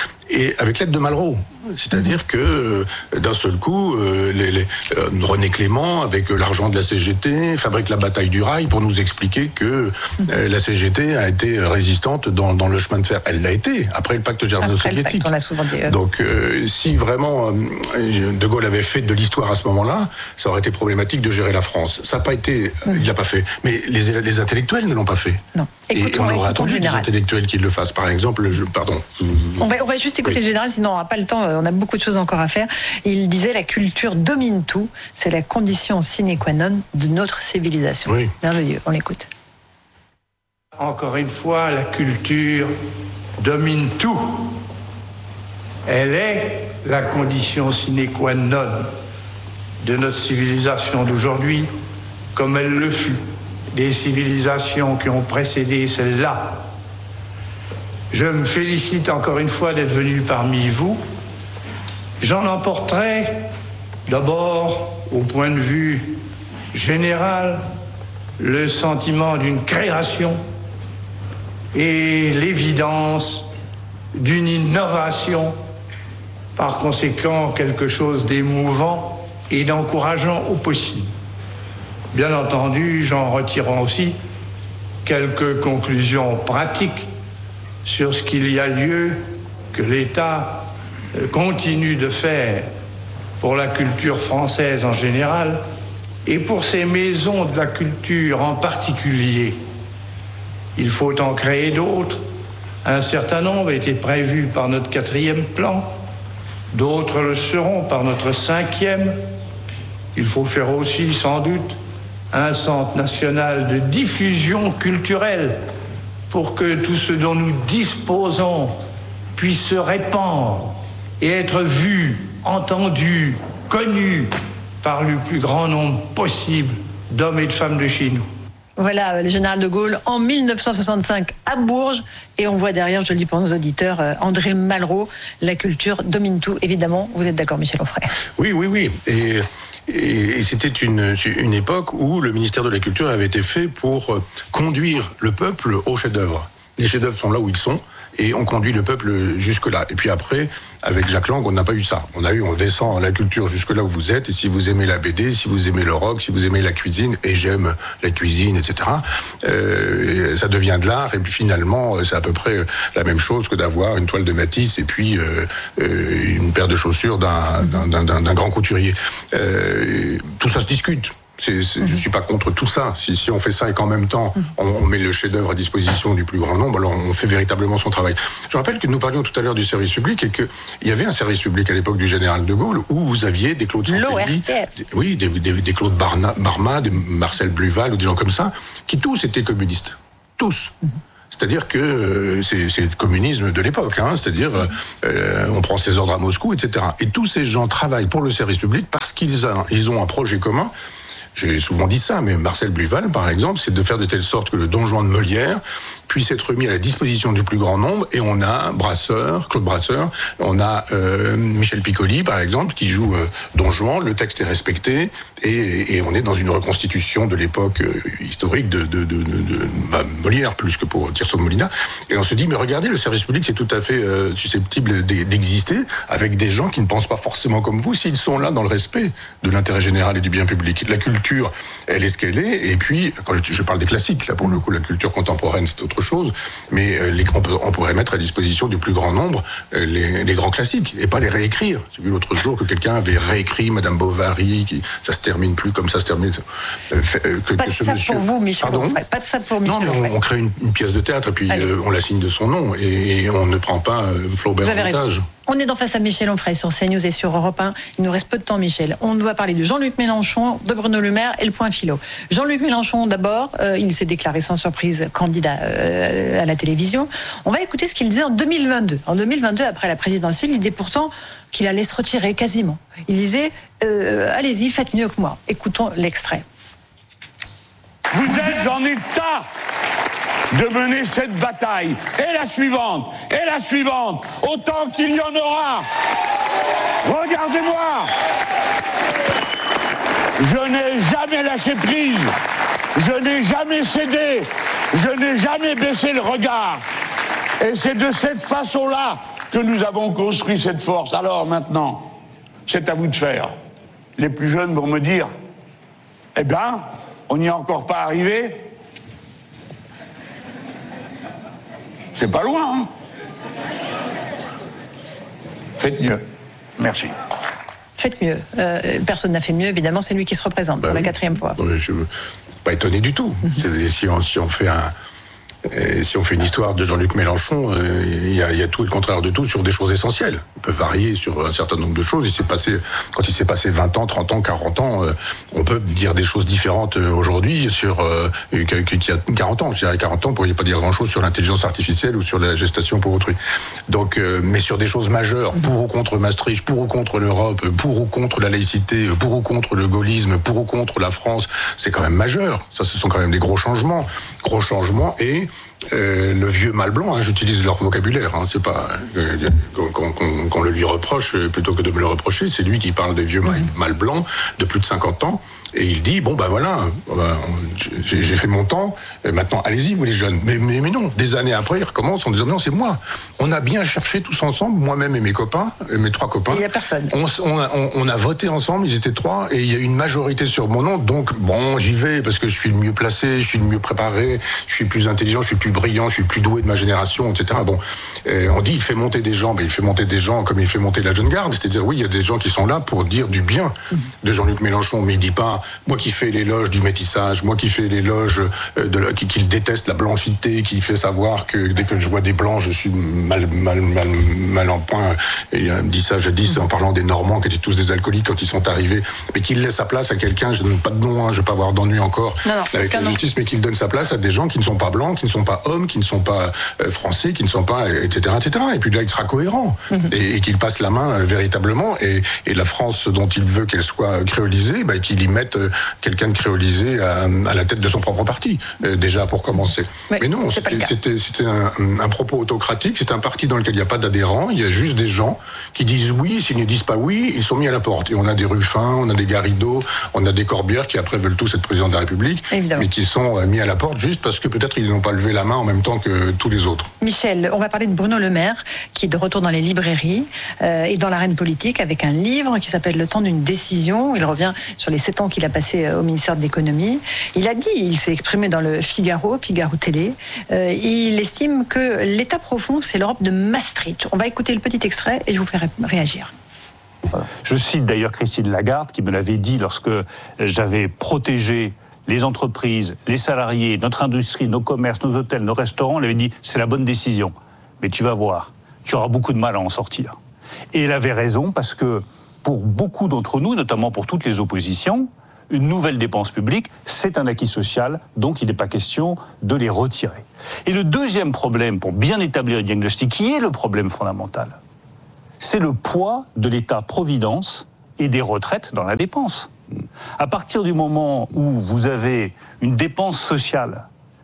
Et avec l'aide de Malraux. C'est-à-dire que euh, d'un seul coup, euh, les, les, euh, René Clément, avec euh, l'argent de la C G T, fabrique la bataille du rail pour nous expliquer que euh, la C G T a été résistante dans, dans le chemin de fer. Elle l'a été, après le pacte germano-soviétique. Donc euh, si vraiment euh, De Gaulle avait fait de l'histoire à ce moment-là, ça aurait été problématique de gérer la France. Ça n'a pas été, mmh. il l'a pas fait. Mais les, les intellectuels ne l'ont pas fait. Non. Écoutons, et on aurait attendu des intellectuels qui le fassent. Par exemple, je, pardon. On va, on va juste écouter oui. le général, sinon on n'a pas le temps, on a beaucoup de choses encore à faire. Il disait la culture domine tout, c'est la condition sine qua non de notre civilisation. Oui. Merveilleux, on l'écoute. Encore une fois, la culture domine tout. Elle est la condition sine qua non de notre civilisation d'aujourd'hui, comme elle le fut des civilisations qui ont précédé celle-là. Je me félicite encore une fois d'être venu parmi vous. J'en emporterai d'abord, au point de vue général, le sentiment d'une création et l'évidence d'une innovation, par conséquent quelque chose d'émouvant et d'encourageant au possible. Bien entendu, j'en retirons aussi quelques conclusions pratiques sur ce qu'il y a lieu que l'État continue de faire pour la culture française en général et pour ces maisons de la culture en particulier. Il faut en créer d'autres. Un certain nombre a été prévu par notre quatrième plan, d'autres le seront par notre cinquième. Il faut faire aussi, sans doute, un centre national de diffusion culturelle pour que tout ce dont nous disposons puisse se répandre et être vu, entendu, connu par le plus grand nombre possible d'hommes et de femmes de chez nous. Voilà le général de Gaulle en mille neuf cent soixante-cinq à Bourges, et on voit derrière, je le dis pour nos auditeurs, André Malraux, la culture domine tout. Évidemment, vous êtes d'accord, Michel Onfray? Oui, oui, oui. Et... Et c'était une, une époque où le ministère de la Culture avait été fait pour conduire le peuple au chef-d'œuvre. Les chefs-d'œuvre sont là où ils sont, et on conduit le peuple jusque-là. Et puis après, avec Jack Lang, on n'a pas eu ça. On a eu, on descend la culture jusque-là où vous êtes, et si vous aimez la B D, si vous aimez le rock, si vous aimez la cuisine, et j'aime la cuisine, et cetera, euh, ça devient de l'art, et puis finalement, c'est à peu près la même chose que d'avoir une toile de Matisse et puis euh, euh, une paire de chaussures d'un, d'un, d'un, d'un grand couturier. Euh, tout ça se discute. C'est, c'est, mmh. Je ne suis pas contre tout ça. Si, si on fait ça et qu'en même temps, mmh. on, on met le chef-d'œuvre à disposition du plus grand nombre, alors on fait véritablement son travail. Je rappelle que nous parlions tout à l'heure du service public et qu'il y avait un service public à l'époque du général de Gaulle où vous aviez des Claude Santelli, des, oui, des, des, des Claude Barna, Barma, des Marcel Bluval ou des gens comme ça, qui tous étaient communistes. Tous. Mmh. C'est-à-dire que euh, c'est, c'est le communisme de l'époque, hein, c'est-à-dire euh, on prend ses ordres à Moscou, et cetera. Et tous ces gens travaillent pour le service public parce qu'ils a, ils ont un projet commun. J'ai souvent dit ça, mais Marcel Bluval, par exemple, c'est de faire de telle sorte que le Don Juan de Molière puisse être mis à la disposition du plus grand nombre. Et on a Brasseur, Claude Brasseur, on a euh, Michel Piccoli, par exemple, qui joue euh, Don Juan. Le texte est respecté et, et on est dans une reconstitution de l'époque euh, historique de, de, de, de, de bah, Molière, plus que pour Tirso de Molina. Et on se dit, mais regardez, le service public, c'est tout à fait euh, susceptible d'exister avec des gens qui ne pensent pas forcément comme vous, s'ils sont là dans le respect de l'intérêt général et du bien public. La culture, elle est ce qu'elle est, et puis, quand je, je parle des classiques, là pour le coup, la culture contemporaine c'est autre chose, mais euh, les, on, peut, on pourrait mettre à disposition du plus grand nombre euh, les, les grands classiques, et pas les réécrire. J'ai vu l'autre jour que quelqu'un avait réécrit Madame Bovary, qui, ça se termine plus comme ça se termine. Euh, fait, euh, que, pas que de ce ça monsieur... pour vous, Michel Pardon Onfray. Pas de ça pour Michel Non, mais on, on crée une, une pièce de théâtre, et puis euh, on la signe de son nom, et, et on ne prend pas euh, Flaubert en otage. On est dans Face à Michel Onfray sur CNews et sur Europe un. Il nous reste peu de temps, Michel. On doit parler de Jean-Luc Mélenchon, de Bruno Le Maire et le point philo. Jean-Luc Mélenchon, d'abord, euh, il s'est déclaré sans surprise candidat euh, à la télévision. On va écouter ce qu'il disait en deux mille vingt-deux. En deux mille vingt-deux, après la présidentielle, il disait pourtant qu'il allait se retirer quasiment. Il disait euh, « Allez-y, faites mieux que moi ». Écoutons l'extrait. Vous êtes en état de mener cette bataille, et la suivante, et la suivante, autant qu'il y en aura. Regardez-moi. Je n'ai jamais lâché prise, je n'ai jamais cédé, je n'ai jamais baissé le regard. Et c'est de cette façon-là que nous avons construit cette force. Alors maintenant, c'est à vous de faire. Les plus jeunes vont me dire, eh bien, on n'y est encore pas arrivé. C'est pas loin, hein. Faites mieux. Merci. Faites mieux. Euh, personne n'a fait mieux, évidemment, c'est lui qui se représente bah pour oui. la quatrième fois. Je ne suis pas étonné du tout. Mmh. Si, on, si on fait un... Et si on fait une histoire de Jean-Luc Mélenchon, il euh, y, y a tout et le contraire de tout sur des choses essentielles. On peut varier sur un certain nombre de choses. Il s'est passé, quand il s'est passé vingt ans, trente ans, quarante ans, euh, on peut dire des choses différentes aujourd'hui sur euh, qu'il y a quarante ans. Je dirais quarante ans, vous ne pourriez pas dire grand-chose sur l'intelligence artificielle ou sur la gestation pour autrui. Donc, euh, mais sur des choses majeures, pour ou contre Maastricht, pour ou contre l'Europe, pour ou contre la laïcité, pour ou contre le gaullisme, pour ou contre la France, c'est quand même majeur. Ça, ce sont quand même des gros changements. Gros changements et Euh, le vieux mal blanc, hein, j'utilise leur vocabulaire, hein, c'est pas euh, qu'on, qu'on, qu'on le lui reproche plutôt que de me le reprocher, c'est lui qui parle des vieux mal, mal blancs de plus de cinquante ans, et il dit bon ben voilà, ben, j'ai, j'ai fait mon temps, maintenant allez-y vous les jeunes, mais, mais, mais non, des années après ils recommencent en disant non c'est moi, on a bien cherché tous ensemble, moi-même et mes copains, et mes trois copains, il y a personne. On, on, a, on, on a voté ensemble, ils étaient trois, et il y a une majorité sur mon nom, donc bon j'y vais parce que je suis le mieux placé, je suis le mieux préparé, je suis plus intelligent, je suis plus brillant, je suis plus doué de ma génération, et cetera. Bon, euh, on dit il fait monter des gens, mais il fait monter des gens comme il fait monter la jeune garde, c'est-à-dire oui, il y a des gens qui sont là pour dire du bien de Jean-Luc Mélenchon, mais il dit pas moi qui fais l'éloge du métissage, moi qui fais l'éloge de la, qui, qui déteste la blanchité, qui fait savoir que dès que je vois des blancs, je suis mal mal mal mal en point. Et il a dit ça jadis en parlant des Normands qui étaient tous des alcooliques quand ils sont arrivés, mais qu'il laisse sa place à quelqu'un, je ne donne pas de nom, hein, je vais pas avoir d'ennui encore non, non, avec la justice, mais qu'il donne sa place à des gens qui ne sont pas blancs, qui ne sont pas hommes, qui ne sont pas euh, français, qui ne sont pas, et cetera, et cetera. Et puis là, il sera cohérent mmh. et, et qu'il passe la main euh, véritablement. Et, et la France dont il veut qu'elle soit créolisée, bah, qu'il y mette euh, quelqu'un de créolisé à, à la tête de son propre parti, euh, déjà pour commencer. Oui, mais non, c'était, c'était, c'était un, un propos autocratique. C'est un parti dans lequel il n'y a pas d'adhérents. Il y a juste des gens qui disent oui. S'ils ne disent pas oui, ils sont mis à la porte. Et on a des Ruffin, on a des Garrido, on a des Corbière qui après veulent tous être président de la République, évidemment, mais qui sont euh, mis à la porte juste parce que peut-être ils n'ont pas lever la main en même temps que tous les autres. Michel, on va parler de Bruno Le Maire, qui est de retour dans les librairies euh, et dans l'arène politique avec un livre qui s'appelle Le temps d'une décision. Il revient sur les sept ans qu'il a passé au ministère de l'économie. Il a dit, il s'est exprimé dans le Figaro, Figaro Télé, euh, il estime que l'État profond, c'est l'Europe de Maastricht. On va écouter le petit extrait et je vous ferai réagir. Je cite d'ailleurs Christine Lagarde qui me l'avait dit lorsque j'avais protégé les entreprises, les salariés, notre industrie, nos commerces, nos hôtels, nos restaurants. Elle avait dit c'est la bonne décision. Mais tu vas voir, tu auras beaucoup de mal à en sortir. Et elle avait raison parce que pour beaucoup d'entre nous, notamment pour toutes les oppositions, une nouvelle dépense publique, c'est un acquis social, donc il n'est pas question de les retirer. Et le deuxième problème, pour bien établir le diagnostic, qui est le problème fondamental, c'est le poids de l'État-providence et des retraites dans la dépense. À partir du moment où vous avez une dépense sociale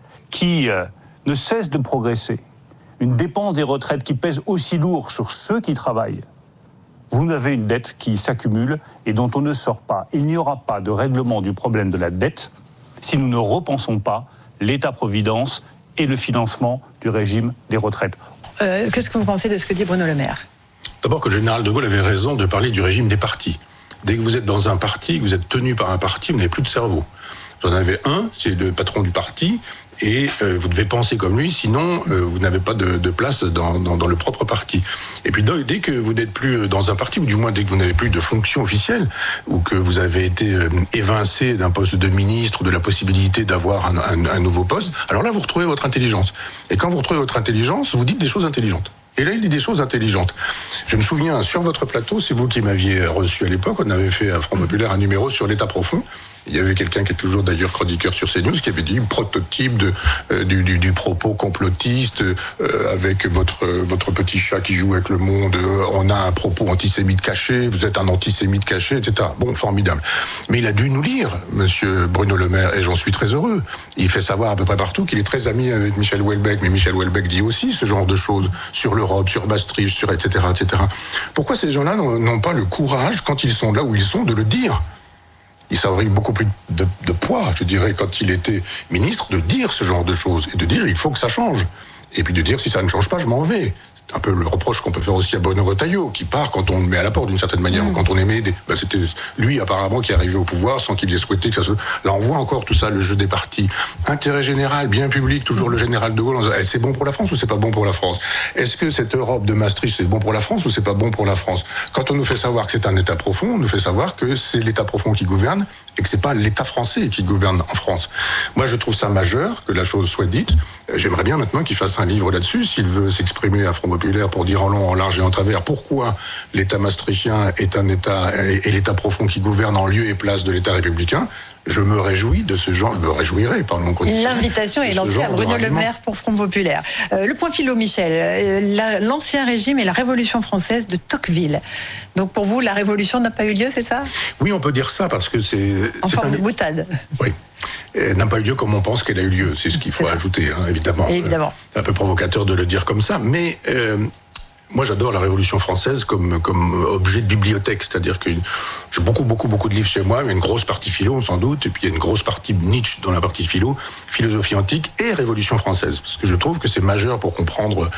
qui euh, ne cesse de progresser, une dépense des retraites qui pèse aussi lourd sur ceux qui travaillent, vous avez une dette qui s'accumule et dont on ne sort pas. Il n'y aura pas de règlement du problème de la dette si nous ne repensons pas l'État-providence et le financement du régime des retraites. Euh, qu'est-ce que vous pensez de ce que dit Bruno Le Maire ? D'abord que le général de Gaulle avait raison de parler du régime des partis. Dès que vous êtes dans un parti, que vous êtes tenu par un parti, vous n'avez plus de cerveau. Vous en avez un, c'est le patron du parti, et euh, vous devez penser comme lui, sinon euh, vous n'avez pas de, de place dans, dans, dans le propre parti. Et puis dès que vous n'êtes plus dans un parti, ou du moins dès que vous n'avez plus de fonction officielle, ou que vous avez été euh, évincé d'un poste de ministre, de la possibilité d'avoir un, un, un nouveau poste, alors là vous retrouvez votre intelligence. Et quand vous retrouvez votre intelligence, vous dites des choses intelligentes. Et là, il dit des choses intelligentes. Je me souviens, sur votre plateau, c'est vous qui m'aviez reçu à l'époque, on avait fait à Front Populaire un numéro sur l'État profond. Il y avait quelqu'un qui est toujours d'ailleurs chroniqueur sur CNews qui avait dit prototype de, euh, du, du, du propos complotiste euh, avec votre, euh, votre petit chat qui joue avec le monde, euh, on a un propos antisémite caché, vous êtes un antisémite caché, et cetera. Bon, formidable. Mais il a dû nous lire, monsieur Bruno Le Maire, et j'en suis très heureux. Il fait savoir à peu près partout qu'il est très ami avec Michel Houellebecq, mais Michel Houellebecq dit aussi ce genre de choses sur l'Europe, sur Maastricht, sur et cetera, et cetera. Pourquoi ces gens-là n'ont pas le courage, quand ils sont là où ils sont, de le dire ? Il s'aurait eu beaucoup plus de, de poids, je dirais, quand il était ministre, de dire ce genre de choses et de dire il faut que ça change. Et puis de dire si ça ne change pas, je m'en vais. C'est un peu le reproche qu'on peut faire aussi à Bruno Retailleau, qui part quand on le met à la porte d'une certaine manière, mmh. ou quand on aimait des... Ben, c'était lui apparemment qui est arrivé au pouvoir sans qu'il ait souhaité que ça se... Là on voit encore tout ça, le jeu des partis. Intérêt général, bien public, toujours le général de Gaulle, en disant, eh, c'est bon pour la France ou c'est pas bon pour la France ? Est-ce que cette Europe de Maastricht, c'est bon pour la France ou c'est pas bon pour la France ? Quand on nous fait savoir que c'est un État profond, on nous fait savoir que c'est l'État profond qui gouverne et que c'est pas l'État français qui gouverne en France. Moi je trouve ça majeur que la chose soit dite. J'aimerais bien maintenant qu'il fasse un livre là-dessus, s'il veut s'exprimer à Front Populaire pour dire en long, en large et en travers pourquoi l'État maastrichtien est un État et l'État profond qui gouverne en lieu et place de l'État républicain. Je me réjouis de ce genre, je me réjouirai, pardon. L'invitation est lancée à Bruno Le Maire pour Front Populaire. Euh, le point philo, Michel, euh, la, l'ancien régime et la Révolution française de Tocqueville. Donc pour vous, la Révolution n'a pas eu lieu, c'est ça ? Oui, on peut dire ça parce que c'est... En c'est forme un... de boutade. Oui. Elle n'a pas eu lieu comme on pense qu'elle a eu lieu. C'est ce qu'il faut ajouter, hein, évidemment. évidemment. C'est un peu provocateur de le dire comme ça, mais... Euh, Moi, j'adore la Révolution française comme, comme objet de bibliothèque. C'est-à-dire que j'ai beaucoup, beaucoup, beaucoup de livres chez moi, mais une grosse partie philo, sans doute, et puis il y a une grosse partie Nietzsche dans la partie philo, philosophie antique et Révolution française. Parce que je trouve que c'est majeur pour comprendre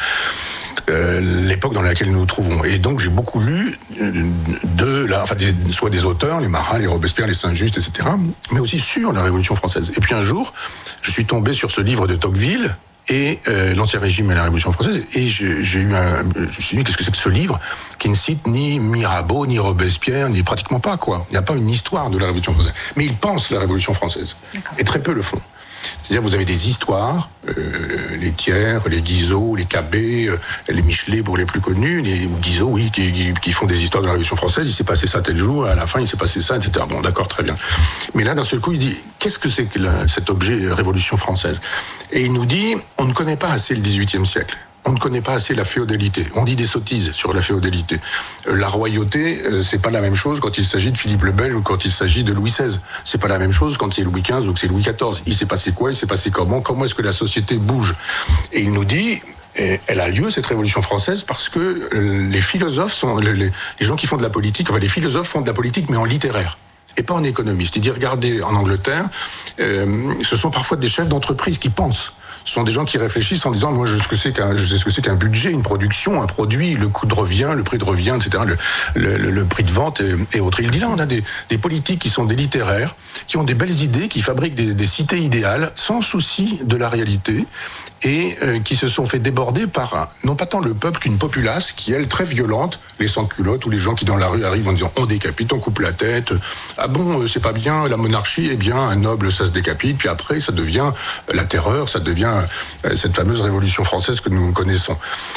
euh, l'époque dans laquelle nous nous trouvons. Et donc, j'ai beaucoup lu de, la, enfin, des, soit des auteurs, les Marat, les Robespierre, les Saint-Just, et cetera, mais aussi sur la Révolution française. Et puis un jour, je suis tombé sur ce livre de Tocqueville, et euh, l'Ancien Régime et la Révolution française, et j'ai, j'ai eu un, je me suis dit, qu'est-ce que c'est que ce livre qui ne cite ni Mirabeau, ni Robespierre, ni pratiquement pas, quoi. Il n'y a pas une histoire de la Révolution française. Mais il pense la Révolution française. D'accord. Et très peu le font. C'est-à-dire, vous avez des histoires, euh, les Thiers, les Guizot, les Cabet, euh, les Michelet pour les plus connus, les ou Guizot, oui, qui, qui, qui font des histoires de la Révolution française. Il s'est passé ça tel jour, à la fin, il s'est passé ça, et cetera. Bon, d'accord, très bien. Mais là, d'un seul coup, il dit, qu'est-ce que c'est que la, cet objet Révolution française ? Et il nous dit, on ne connaît pas assez le dix-huitième siècle. On ne connaît pas assez la féodalité. On dit des sottises sur la féodalité. La royauté, c'est pas la même chose quand il s'agit de Philippe le Bel ou quand il s'agit de Louis seize. C'est pas la même chose quand c'est Louis quinze ou que c'est Louis quatorze. Il s'est passé quoi ? Il s'est passé comment ? Comment est-ce que la société bouge ? Et il nous dit, elle a lieu, cette Révolution française, parce que les philosophes sont, les, les gens qui font de la politique, enfin les philosophes font de la politique, mais en littéraire. Et pas en économiste. Il dit, regardez, en Angleterre, euh, ce sont parfois des chefs d'entreprise qui pensent. Ce sont des gens qui réfléchissent en disant, moi, je sais ce que c'est qu'un, je sais ce que c'est qu'un budget, une production, un produit, le coût de revient, le prix de revient, et cetera, le, le, le, le prix de vente et, et autres. Il dit là, on a des, des politiques qui sont des littéraires, qui ont des belles idées, qui fabriquent des, des cités idéales, sans souci de la réalité, et euh, qui se sont fait déborder par, un, non pas tant le peuple qu'une populace qui, elle, très violente, les sans-culottes ou les gens qui dans la rue arrivent en disant on décapite, on coupe la tête, ah bon, euh, c'est pas bien, la monarchie, eh bien, un noble, ça se décapite, puis après, ça devient la terreur, ça devient euh, cette fameuse révolution française que nous connaissons.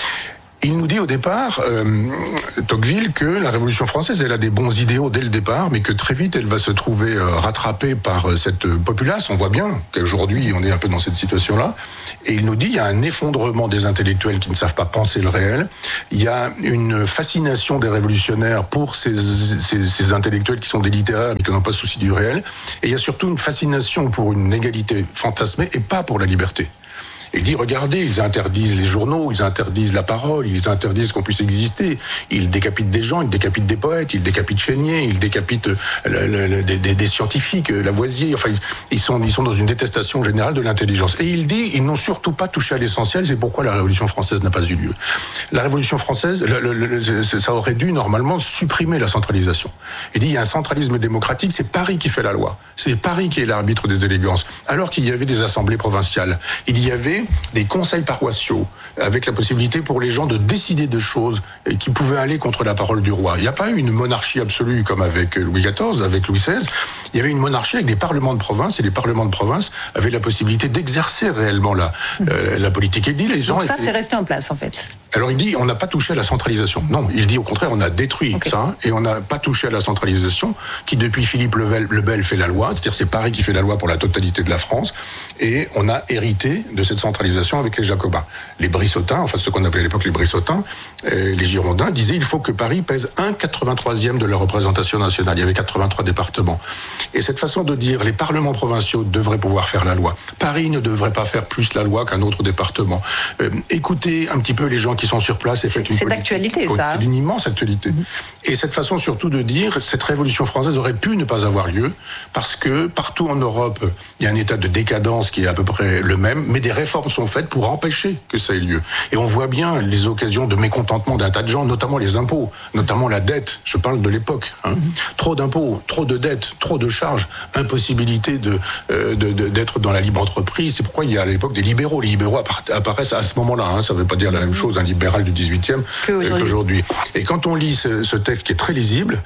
Il nous dit au départ, euh, Tocqueville, que la Révolution française, elle a des bons idéaux dès le départ, mais que très vite, elle va se trouver euh, rattrapée par euh, cette populace. On voit bien qu'aujourd'hui, on est un peu dans cette situation-là. Et il nous dit, il y a un effondrement des intellectuels qui ne savent pas penser le réel. Il y a une fascination des révolutionnaires pour ces, ces, ces intellectuels qui sont des littéraires, mais qui n'ont pas souci du réel. Et il y a surtout une fascination pour une égalité fantasmée et pas pour la liberté. Il dit, regardez, ils interdisent les journaux, ils interdisent la parole, ils interdisent qu'on puisse exister. Ils décapitent des gens, ils décapitent des poètes, ils décapitent Chénier, ils décapitent le, le, le, des, des scientifiques, Lavoisier. Enfin, ils sont, ils sont dans une détestation générale de l'intelligence. Et il dit, ils n'ont surtout pas touché à l'essentiel, c'est pourquoi la Révolution française n'a pas eu lieu. La Révolution française, le, le, le, ça aurait dû normalement supprimer la centralisation. Il dit, il y a un centralisme démocratique, c'est Paris qui fait la loi. C'est Paris qui est l'arbitre des élégances. Alors qu'il y avait des assemblées provinciales, il y avait des conseils paroissiaux, avec la possibilité pour les gens de décider de choses et qui pouvaient aller contre la parole du roi. Il n'y a pas eu une monarchie absolue comme avec Louis quatorze, avec Louis seize. Il y avait une monarchie avec des parlements de province, et les parlements de province avaient la possibilité d'exercer réellement la, euh, la politique. Il dit, les gens Donc ça, étaient... c'est resté en place, en fait. Alors il dit, on n'a pas touché à la centralisation. Non, il dit au contraire, on a détruit okay. ça, et on n'a pas touché à la centralisation, qui depuis Philippe le Bel, le Bel fait la loi, c'est-à-dire c'est Paris qui fait la loi pour la totalité de la France, et on a hérité de cette centralisation avec les Jacobins. Les Brissotins, enfin ce qu'on appelait à l'époque les Brissotins, euh, les Girondins, disaient il faut que Paris pèse un quatre-vingt-troisième de la représentation nationale. Il y avait quatre-vingt-trois départements. Et cette façon de dire les parlements provinciaux devraient pouvoir faire la loi. Paris ne devrait pas faire plus la loi qu'un autre département. Euh, écoutez un petit peu les gens qui sont sur place et faites une C'est d'actualité, ça. C'est d'une immense actualité. Mm-hmm. Et cette façon surtout de dire cette révolution française aurait pu ne pas avoir lieu parce que partout en Europe, il y a un état de décadence qui est à peu près le même, mais des réformes sont faites pour empêcher que ça ait lieu. Et on voit bien les occasions de mécontentement d'un tas de gens, notamment les impôts, notamment la dette. Je parle de l'époque. Hein. Mm-hmm. Trop d'impôts, trop de dettes, trop de charges, impossibilité de, euh, de, de, d'être dans la libre entreprise. C'est pourquoi il y a à l'époque des libéraux. Les libéraux apparaissent à ce moment-là. Hein. Ça ne veut pas dire la même chose, un libéral du dix-huitième euh, qu'aujourd'hui. Et quand on lit ce, ce texte qui est très lisible,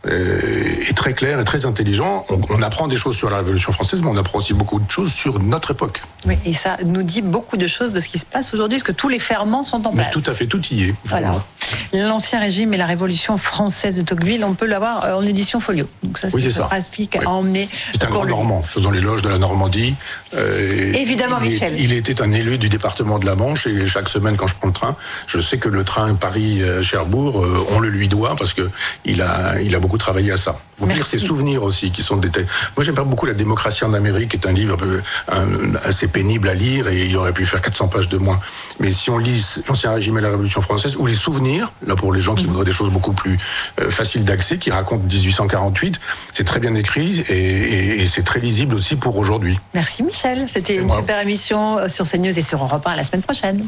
Euh, est très clair et très intelligent. On, on apprend des choses sur la Révolution française, mais on apprend aussi beaucoup de choses sur notre époque. Oui, et ça nous dit beaucoup de choses de ce qui se passe aujourd'hui, parce que tous les ferments sont en mais place. Tout à fait, tout y est. Voilà. L'Ancien Régime et la Révolution française de Tocqueville, on peut l'avoir en édition folio. Donc ça, c'est, oui, c'est ça. pratique oui. à emmener. C'est un grand Normand, faisant l'éloge de la Normandie. Euh, Évidemment, il Michel. Est, il était un élu du département de la Manche, et chaque semaine, quand je prends le train, je sais que le train Paris-Cherbourg, euh, on le lui doit, parce que il a, il a beaucoup travaillé à ça. Pour lire ses souvenirs aussi, qui sont des textes. Moi, j'aime pas beaucoup La démocratie en Amérique, qui est un livre un peu, un, assez pénible à lire, et il aurait pu faire quatre cents pages de moins. Mais si on lit l'Ancien Régime et la Révolution française, ou les souvenirs, là pour les gens qui mmh. voudraient des choses beaucoup plus euh, faciles d'accès, qui racontent dix-huit cent quarante-huit, c'est très bien écrit, et, et, et c'est très lisible aussi pour aujourd'hui. Merci Michel, c'était une moi. super émission sur CNews et sur Europe un. À la semaine prochaine.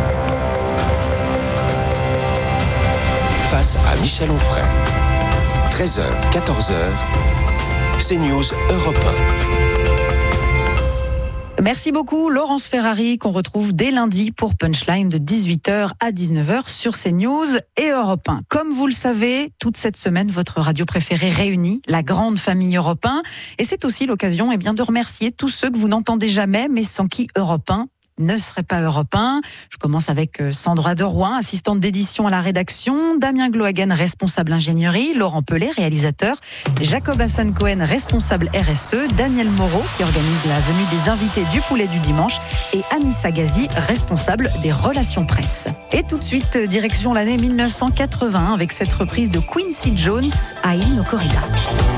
Face à Michel Onfray. treize heures, quatorze heures, CNews Europe un. Merci beaucoup Laurence Ferrari, qu'on retrouve dès lundi pour Punchline de dix-huit heures à dix-neuf heures sur CNews et Europe un. Comme vous le savez, toute cette semaine, votre radio préférée réunit la grande famille Europe un. Et c'est aussi l'occasion eh bien, de remercier tous ceux que vous n'entendez jamais, mais sans qui Europe un ne serait pas Europe un. Je commence avec Sandra de Rouen, assistante d'édition à la rédaction, Damien Glohagen, responsable ingénierie, Laurent Pellet, réalisateur, Jacob Hassan Cohen, responsable R S E, Daniel Moreau, qui organise la venue des invités du Poulet du Dimanche, et Anissa Gazi, responsable des relations presse. Et tout de suite, direction l'année mille neuf cent quatre-vingt, avec cette reprise de Quincy Jones, Aïe no Corrida.